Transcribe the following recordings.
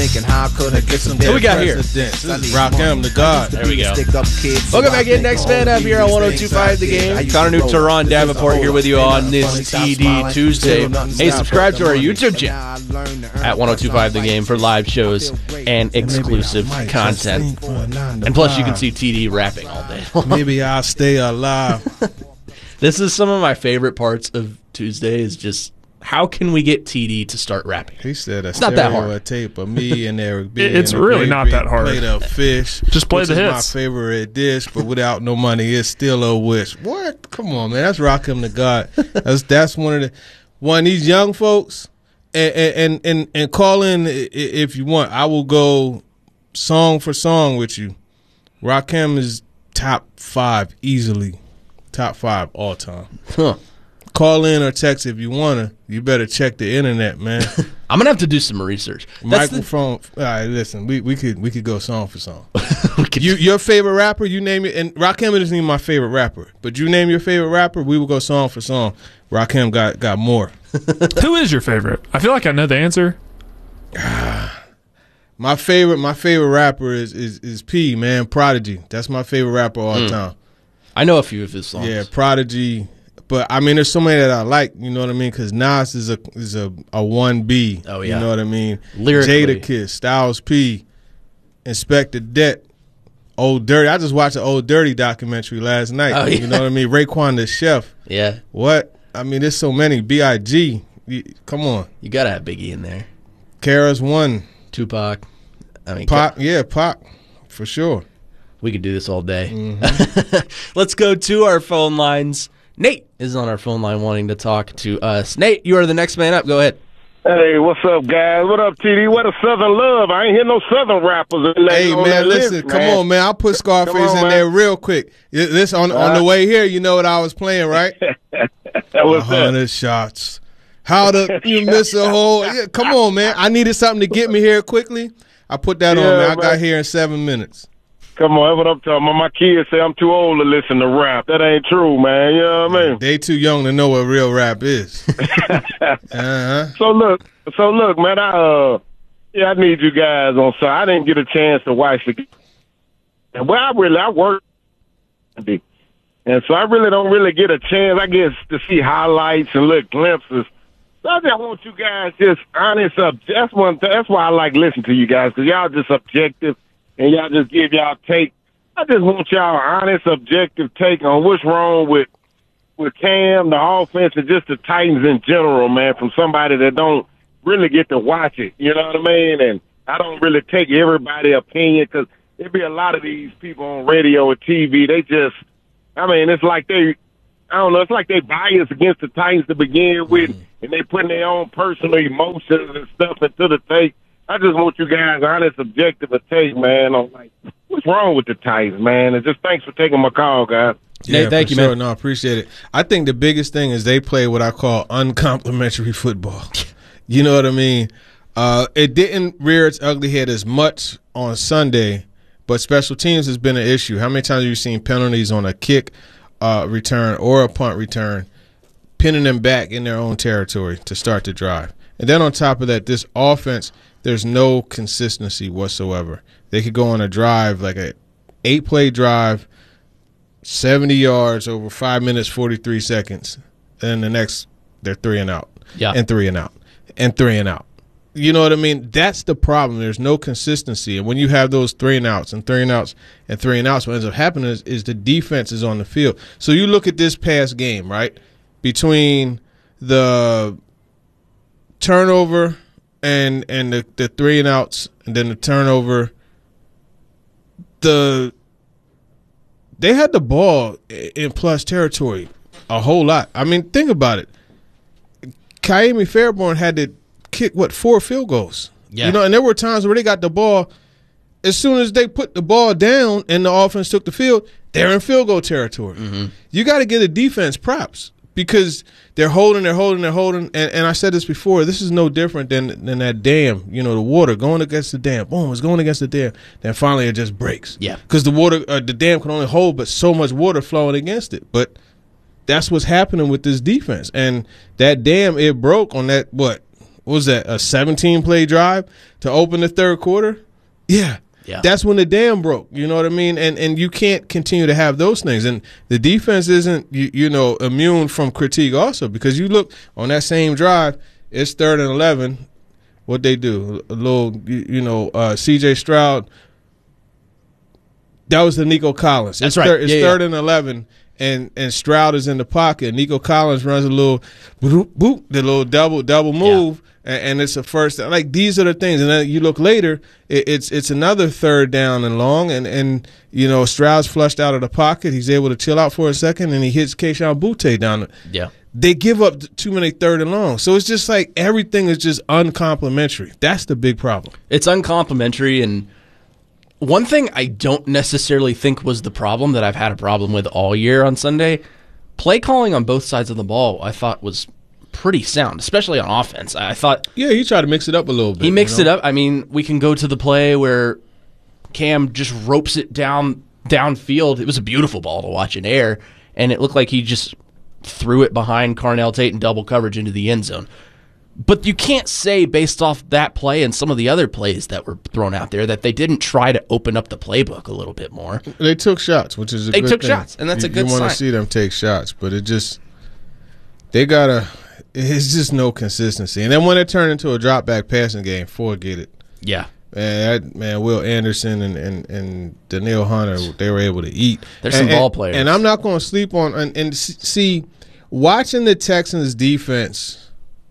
thinking how could I get some What we got here? This is Rakim the God. There we go. Welcome back in. Next man up here on 102.5 The Game. Connor Newt, Teron Davenport here with you on this TD Tuesday. Hey, subscribe to our YouTube channel at 102.5 The Game for live shows and exclusive content. And plus, you can see TD rapping all day. Maybe I'll stay alive. This is some of my favorite parts of Tuesday is just how can we get TD to start rapping? He said it's not that hard. A tape of me and Eric B. It's really not that hard. Played a fish. Just play the hits. My favorite dish, but without no money, it's still a wish. What? Come on, man. That's Rakim the God. That's one of these young folks. And call in if you want. I will go song for song with you. Rakim is top 5 easily. Top 5 all time. Huh. Call in or text if you wanna. You better check the internet, man. I'm gonna have to do some research. Microphone. All right, listen. We could go song for song. Your favorite rapper, you name it. And Rakim isn't even my favorite rapper, but you name your favorite rapper, we will go song for song. Rakim got more. Who is your favorite? I feel like I know the answer. My favorite rapper is P, man. Prodigy. That's my favorite rapper all time. I know a few of his songs. Yeah, Prodigy. But I mean, there's so many that I like. You know what I mean? Because Nas is a 1B. Oh yeah. You know what I mean? Lyrically. Jadakiss, Styles P, Inspector Det, Old Dirty. I just watched an Old Dirty documentary last night. Oh, yeah. You know what I mean? Raekwon the Chef. Yeah. What? I mean, there's so many. B.I.G. Come on. You gotta have Biggie in there. Kara's one. Tupac. I mean, Pac. Yeah, Pac. For sure. We could do this all day. Mm-hmm. Let's go to our phone lines. Nate is on our phone line wanting to talk to us. Nate, you are the next man up. Go ahead. Hey, what's up, guys? What up, TD? What a Southern love. I ain't hear no Southern rappers. Hey, man, listen. Come on, man. I'll put Scarface in there real quick. This on the way here, you know what I was playing, right? That was 100 shots. How you miss a hole? Yeah, come on, man. I needed something to get me here quickly. I put that on, man. I got here in 7 minutes. Come on, that's what I'm talking about. My kids say I'm too old to listen to rap. That ain't true, man. You know what I mean? They too young to know what real rap is. Uh-huh. So look, man. I need you guys on. So I didn't get a chance to watch the. And I work, and so I really don't get a chance, I guess, to see highlights and little glimpses. So I just want you guys just honest up. That's why I like listening to you guys, because y'all just objective. And y'all just give y'all take. I just want y'all honest, objective take on what's wrong with Cam, the offense, and just the Titans in general, man, from somebody that don't really get to watch it. You know what I mean? And I don't really take everybody's opinion, because there be a lot of these people on radio or TV. They just, I mean, it's like it's like they bias against the Titans to begin with, and they putting their own personal emotions and stuff into the take. I just want you guys honest, objective take, man. I'm like, what's wrong with the Titans, man? And just thanks for taking my call, guys. Yeah, Nate, thank you, sure. man. No, I appreciate it. I think the biggest thing is they play what I call uncomplimentary football. You know what I mean? It didn't rear its ugly head as much on Sunday, but special teams has been an issue. How many times have you seen penalties on a kick return or a punt return, pinning them back in their own territory to start the drive? And then on top of that, this offense, there's no consistency whatsoever. They could go on a drive, like a 8-play drive, 70 yards over 5 minutes, 43 seconds. And the next, they're 3 and out. Yeah. And 3 and out. And 3 and out. You know what I mean? That's the problem. There's no consistency. And when you have those 3 and outs and 3 and outs and 3 and outs, what ends up happening is the defense is on the field. So you look at this past game, right? Between the turnover and the 3 and outs, and then the turnover, they had the ball in plus territory a whole lot. I mean, think about it. Ka'imi Fairbairn had to kick 4 field goals. Yeah. You know, and there were times where they got the ball. As soon as they put the ball down and the offense took the field, they're in field goal territory. Mm-hmm. You got to give the defense props, because they're holding. And I said this before, this is no different than that dam, you know, the water going against the dam. Boom, it's going against the dam. Then finally it just breaks. Yeah. Because the dam can only hold but so much water flowing against it. But that's what's happening with this defense. And that dam, it broke on that, what was that, a 17-play drive to open the third quarter? Yeah. That's when the dam broke. You know what I mean? And you can't continue to have those things. And the defense isn't, immune from critique also, because you look on that same drive, it's 3rd and 11. What they do? A little, C.J. Stroud. That was the Nico Collins. That's right. It's 3rd and 11, and Stroud is in the pocket. Nico Collins runs a little boop, the little double move, and it's a first down. Like, these are the things. And then you look later, it's another 3rd down and long, and Stroud's flushed out of the pocket. He's able to chill out for a second, and he hits Kayshon Boutte down. Yeah. They give up too many 3rd and long. So it's just like everything is just uncomplimentary. That's the big problem. It's uncomplimentary, and one thing I don't necessarily think was the problem that I've had a problem with all year on Sunday, play calling on both sides of the ball I thought was pretty sound, especially on offense. I thought... Yeah, he tried to mix it up a little bit. He mixed it up. I mean, we can go to the play where Cam just ropes it downfield. It was a beautiful ball to watch in air, and it looked like he just threw it behind Carnell Tate in double coverage into the end zone. But you can't say, based off that play and some of the other plays that were thrown out there, that they didn't try to open up the playbook a little bit more. They took shots, which is a good thing. They took shots, and that's a good sign. You want to see them take shots, but it's just no consistency. And then when it turned into a drop-back passing game, forget it. Yeah. Man, Will Anderson and Danielle Hunter, they were able to eat. There's some ball players. And I'm not going to sleep on and see, watching the Texans defense,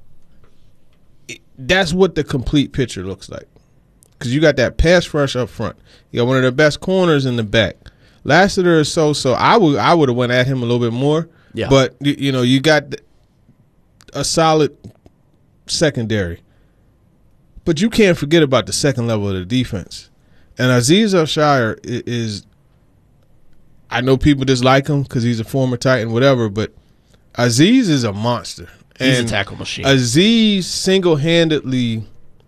that's what the complete picture looks like. Because you got that pass rush up front. You got one of the best corners in the back. Lassiter is so. I would have went at him a little bit more. Yeah. But, you got a solid secondary. But you can't forget about the second level of the defense. And Azeez Al-Shaair is, I know people dislike him because he's a former Titan, whatever, but Azeez is a monster. He's a tackle machine. Azeez single-handedly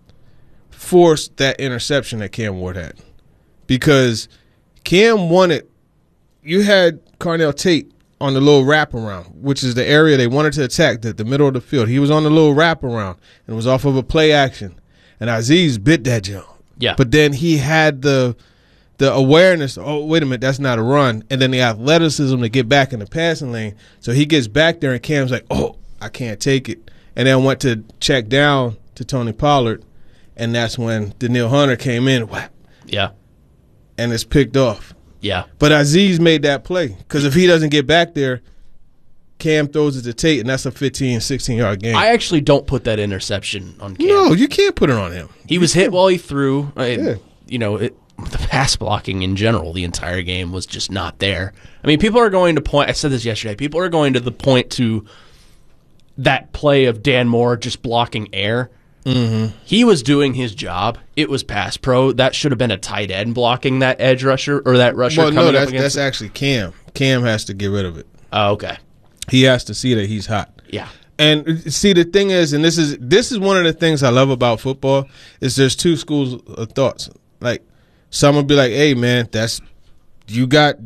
forced that interception that Cam Ward had. Because Cam wanted, you had Carnell Tate on the little wraparound, which is the area they wanted to attack, the middle of the field. He was on the little wraparound, and it was off of a play action. And Azeez bit that jump. Yeah. But then he had the awareness, oh, wait a minute, that's not a run, and then the athleticism to get back in the passing lane. So he gets back there, and Cam's like, oh, I can't take it. And then went to check down to Tony Pollard, and that's when Danielle Hunter came in. Whap. Yeah. And it's picked off. Yeah. But Azeez made that play because if he doesn't get back there, Cam throws it to Tate, and that's a 15, 16-yard game. I actually don't put that interception on Cam. No, you can't put it on him. He was hit while he threw. Yeah. The pass blocking in general, the entire game was just not there. I mean, people are going to point – I said this yesterday. People are going to the point to that play of Dan Moore just blocking air. Mm-hmm. He was doing his job. It was pass pro. That should have been a tight end blocking that edge rusher or that rusher well, coming no, up against that's actually Cam. Cam has to get rid of it. Oh, okay. He has to see that he's hot. Yeah. And see, the thing is, and this is one of the things I love about football, is there's two schools of thoughts. Like, some will be like, hey, man, that's you got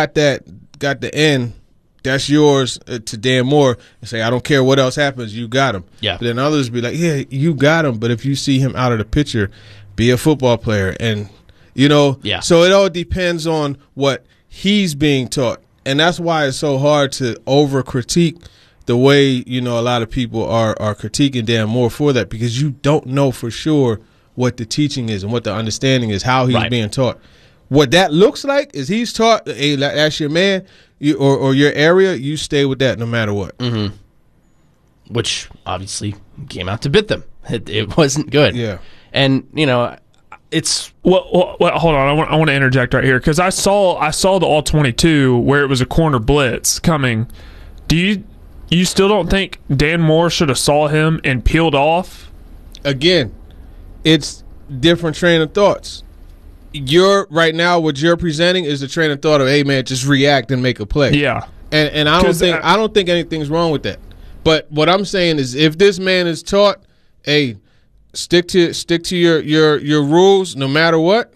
the end. That's yours to Dan Moore. And say, I don't care what else happens, you got him. Yeah. But then others be like, yeah, you got him. But if you see him out of the picture, be a football player. And, yeah. So it all depends on what he's being taught. And that's why it's so hard to over-critique the way, a lot of people are critiquing Dan Moore for that, because you don't know for sure what the teaching is and what the understanding is, how he's being taught. What that looks like is he's taught, hey, that's your man, or your area, you stay with that no matter what. Mm-hmm. Which obviously came out to bit them. It wasn't good. Yeah. And, it's well, hold on. I want to interject right here because I saw the all-22 where it was a corner blitz coming. Do you still don't think Dan Moore should have saw him and peeled off? Again, it's different train of thoughts. Right now what you're presenting is the train of thought of, hey man, just react and make a play. Yeah. And I don't think anything's wrong with that. But what I'm saying is, if this man is taught, hey, stick to your rules no matter what.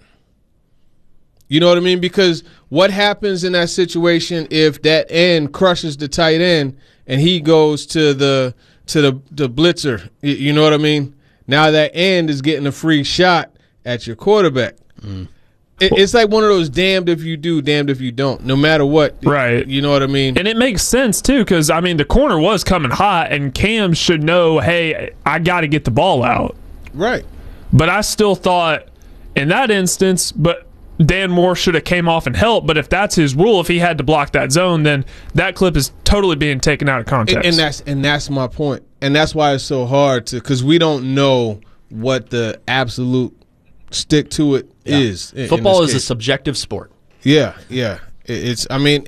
You know what I mean? Because what happens in that situation if that end crushes the tight end and he goes to the blitzer? You know what I mean? Now that end is getting a free shot at your quarterback. It's like one of those damned if you do, damned if you don't, no matter what. Right. You know what I mean? And it makes sense, too, because, I mean, the corner was coming hot, and Cam should know, hey, I got to get the ball out. Right. But I still thought in that instance, but Dan Moore should have came off and helped. But if that's his rule, if he had to block that zone, then that clip is totally being taken out of context. And that's my point. And that's why it's so hard to, because we don't know what the absolute stick to it is. Football is a subjective sport. Yeah. It's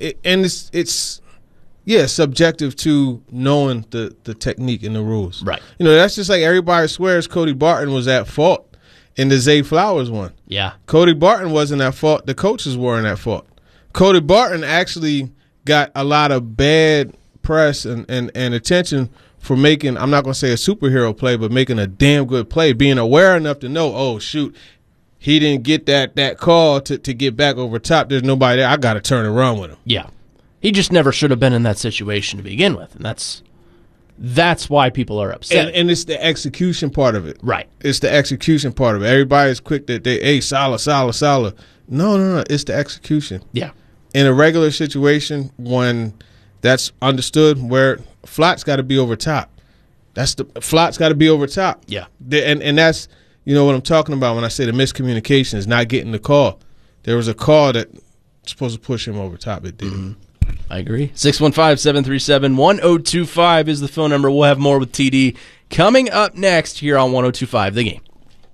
subjective to knowing the technique and the rules. Right. That's just like everybody swears Cody Barton was at fault in the Zay Flowers one. Yeah. Cody Barton wasn't at fault. The coaches weren't at fault. Cody Barton actually got a lot of bad press and attention for making, I'm not going to say a superhero play, but making a damn good play, being aware enough to know, oh, shoot, he didn't get that call to get back over top. There's nobody there. I got to turn and run with him. Yeah. He just never should have been in that situation to begin with, and that's why people are upset. And it's the execution part of it. Right. It's the execution part of it. Everybody's quick that hey, Salah. No. It's the execution. Yeah. In a regular situation, when that's understood, where Flot's got to be over top. Flot's got to be over top. Yeah. And that's, what I'm talking about when I say the miscommunication is not getting the call. There was a call that was supposed to push him over top. It didn't. I agree. 615-737-1025 is the phone number. We'll have more with TD coming up next here on 102.5 The Game.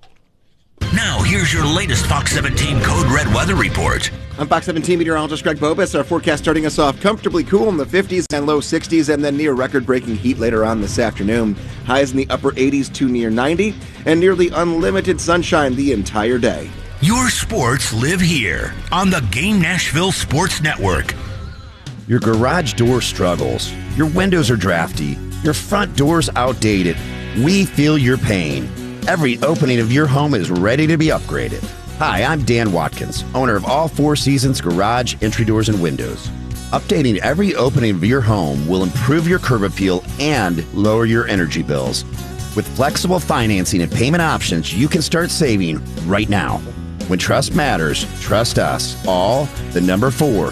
Now, here's your latest Fox 17 Code Red weather report. I'm Fox 17 meteorologist Greg Bobus. Our forecast starting us off comfortably cool in the 50s and low 60s, and then near record-breaking heat later on this afternoon. Highs in the upper 80s to near 90, and nearly unlimited sunshine the entire day. Your sports live here on the Game Nashville Sports Network. Your garage door struggles. Your windows are drafty. Your front door's outdated. We feel your pain. Every opening of your home is ready to be upgraded. Hi, I'm Dan Watkins, owner of All Four Seasons Garage, Entry Doors, and Windows. Updating every opening of your home will improve your curb appeal and lower your energy bills. With flexible financing and payment options, you can start saving right now. When trust matters, trust us. All the number 4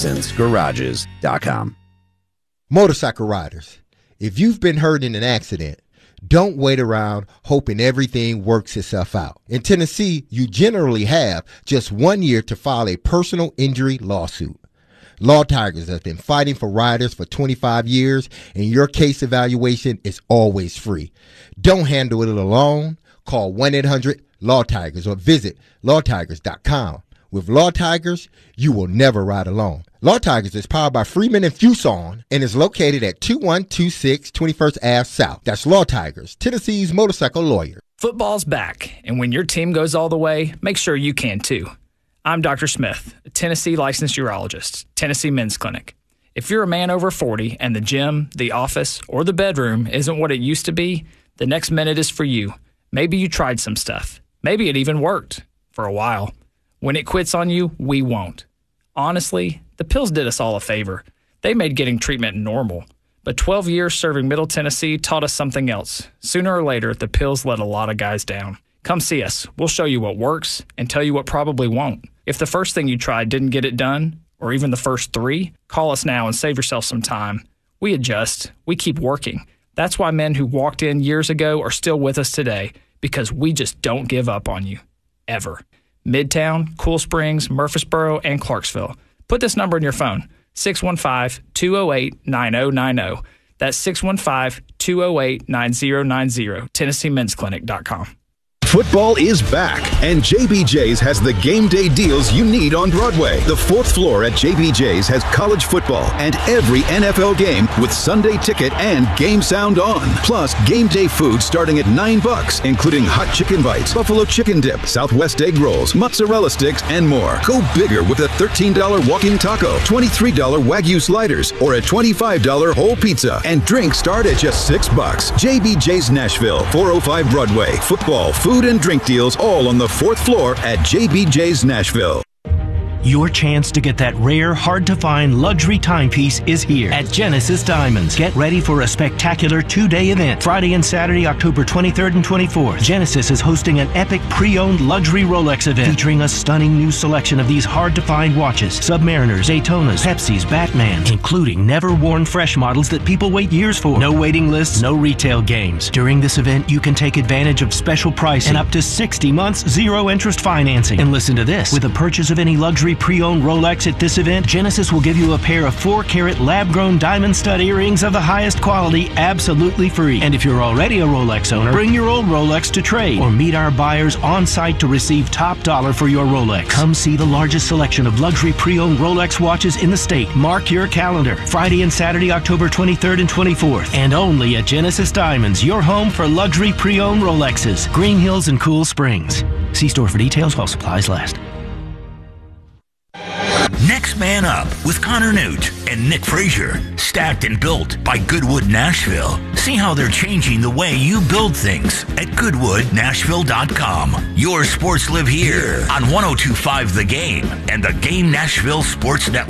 seasonsgarages.com. Motorcycle riders, if you've been hurt in an accident, don't wait around hoping everything works itself out. In Tennessee, you generally have just 1 year to file a personal injury lawsuit. Law Tigers has been fighting for riders for 25 years, and your case evaluation is always free. Don't handle it alone. Call 1-800-LAW-TIGERS or visit lawtigers.com. With Law Tigers, you will never ride alone. Law Tigers is powered by Freeman and Fuson and is located at 2126 21st Ave South. That's Law Tigers, Tennessee's motorcycle lawyer. Football's back, and when your team goes all the way, make sure you can too. I'm Dr. Smith, a Tennessee licensed urologist, Tennessee Men's Clinic. If you're a man over 40 and the gym, the office, or the bedroom isn't what it used to be, the next minute is for you. Maybe you tried some stuff. Maybe it even worked for a while. When it quits on you, we won't. Honestly, the pills did us all a favor. They made getting treatment normal. But 12 years serving Middle Tennessee taught us something else. Sooner or later, the pills let a lot of guys down. Come see us. We'll show you what works and tell you what probably won't. If the first thing you tried didn't get it done, or even the first 3, call us now and save yourself some time. We adjust. We keep working. That's why men who walked in years ago are still with us today, because we just don't give up on you. Ever. Midtown, Cool Springs, Murfreesboro, and Clarksville. Put this number in your phone, 615-208-9090. That's 615-208-9090, TennesseeMen'sClinic.com. Football is back, and JBJ's has the game day deals you need on Broadway. The 4th floor at JBJ's has college football and every NFL game with Sunday ticket and game sound on. Plus, game day food starting at $9, including hot chicken bites, buffalo chicken dip, Southwest egg rolls, mozzarella sticks, and more. Go bigger with a $13 walking taco, $23 Wagyu sliders, or a $25 whole pizza. And drinks start at just $6. JBJ's Nashville, 405 Broadway. Football, food, and drink deals all on the 4th floor at JBJ's Nashville. Your chance to get that rare, hard-to-find luxury timepiece is here at Genesis Diamonds. Get ready for a spectacular 2-day event. Friday and Saturday, October 23rd and 24th. Genesis is hosting an epic pre-owned luxury Rolex event featuring a stunning new selection of these hard-to-find watches. Submariners, Daytonas, Pepsis, Batmans, including never-worn fresh models that people wait years for. No waiting lists, no retail games. During this event, you can take advantage of special pricing and up to 60 months zero-interest financing. And listen to this. With a purchase of any luxury pre-owned Rolex at this event, Genesis will give you a pair of 4-carat lab-grown diamond stud earrings of the highest quality absolutely free. And if you're already a Rolex owner, bring your old Rolex to trade or meet our buyers on site to receive top dollar for your Rolex. Come see the largest selection of luxury pre-owned Rolex watches in the state. Mark your calendar. Friday and Saturday, October 23rd and 24th. And only at Genesis Diamonds, your home for luxury pre-owned Rolexes. Green Hills and Cool Springs. See store for details while supplies last. Next Man Up with Connor Newt and Nick Frazier. Stacked and built by Goodwood Nashville. See how they're changing the way you build things at GoodwoodNashville.com. Your sports live here on 102.5 The Game and the Game Nashville Sports Network.